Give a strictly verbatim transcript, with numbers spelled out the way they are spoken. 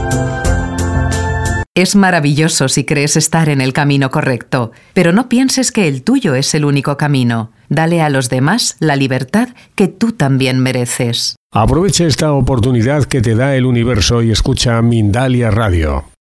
Es maravilloso si crees estar en el camino correcto, pero no pienses que el tuyo es el único camino. Dale a los demás la libertad que tú también mereces. Aprovecha esta oportunidad que te da el universo y escucha Mindalia Radio.